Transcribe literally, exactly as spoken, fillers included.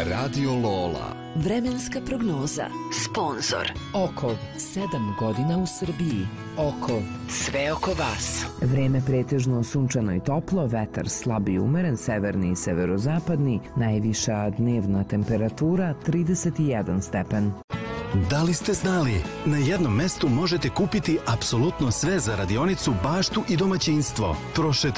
Radio Lola. Vremenska prognoza. Sponzor Okov, sedam godina u Srbiji. Okov, sve oko vas. Vreme pretežno sunčano i toplo, vetar slab i umeren, severni i severozapadni, najviša dnevna temperatura trideset jedan stepen. Da li ste znali? Na jednom mestu možete kupiti apsolutno sve za radionicu, baštu i domaćinstvo. Prošeta